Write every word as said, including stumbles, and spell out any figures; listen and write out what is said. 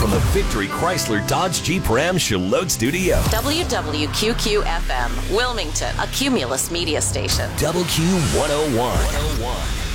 from the Victory Chrysler Dodge Jeep Ram Charlotte Studio. W W Q Q F M, Wilmington, a Cumulus media station. W Q one oh one.